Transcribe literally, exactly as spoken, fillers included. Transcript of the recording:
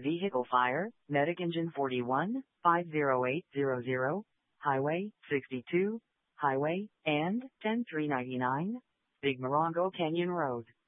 Vehicle fire, medic engine forty-one, five zero eight zero zero, Highway sixty-two, Highway, and ten three ninety-nine, Big Morongo Canyon Road.